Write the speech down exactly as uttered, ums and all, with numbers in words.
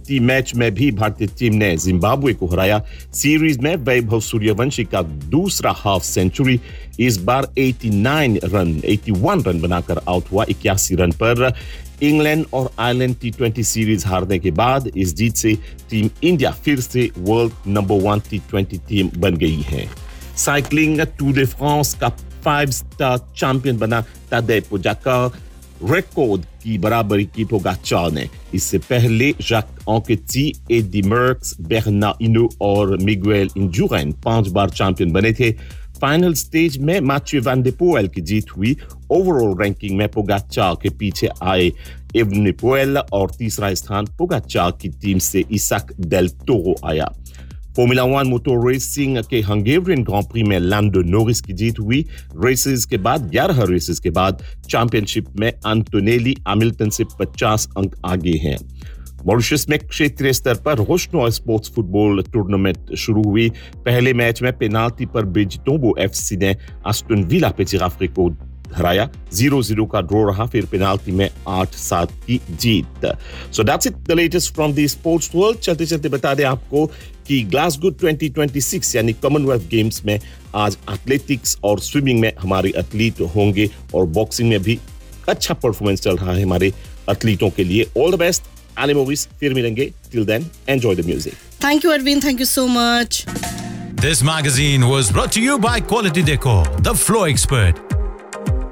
अंतिम मैच में भी भारतीय टीम ने जिम्बाब्वे को हराया सीरीज में वैभव सूर्यवंशी का दूसरा हाफ सेंचुरी इस बार नवासी रन इक्यासी रन बनाकर आउट हुआ इक्यासी रन पर इंग्लैंड और आयरलैंड टी ट्वेंटी सीरीज हारने के बाद इस जीत से टीम इंडिया फिर से world number one T twenty team बन गई है साइकिलिंग टूर de France का फाइव स्टार चैंपियन बना तादेय पोगाकार रिकॉर्ड की बराबरी की पोगाकार ने इससे पहले जैक एंकेटी, एडी मर्क्स, बेर्नार्ड हिनाult और मिगुएल इंडurain पांच बार चैंपियन बने थे फाइनल स्टेज में मैथ्यू वैन der Poel की जीत हुई ओवरऑल रैंकिंग में पोगाकार के पीछे आए एवनेपोएल और तीसरा स्थान पोगाकार की टीम से इसाक डेल टोरो आया फॉर्मूला वन मोटर रेसिंग के हंगेरियन ग्रां प्री में लैंडो नॉरिस की जीत हुई रेसेस के बाद ग्यारह रेसेस के बाद चैंपियनशिप में एंटोनेली हैमिल्टन से पचास अंक आगे हैं मॉरिशस में क्षेत्रीय स्तर पर रोशनो स्पोर्ट्स फुटबॉल टूर्नामेंट शुरू हुई पहले मैच में पेनाल्टी पर ब्रिजटोंबो एफसी ने एस्टन विला पेचिराफ्रे को हराया जीरो जीरो का ड्रॉ रहा फिर पेनाल्टी में आठ सात की जीत so that's it the latest from the sports world चलते चलते बता दें आपको कि ग्लासगो ट्वेंटी ट्वेंटी सिक्स यानी कॉमनवेल्थ गेम्स में आज एथलेटिक्स और स्विमिंग में हमारे एथलीट होंगे और बॉक्सिंग में भी अच्छा परफॉर्मेंस चल रहा है हमारे एथलीटों के लिए all the best Ali Movies फिर मिलेंगे till then enjoy the music Thank you Arvind thank you so much This magazine was brought to you by Quality Decor the Flow Expert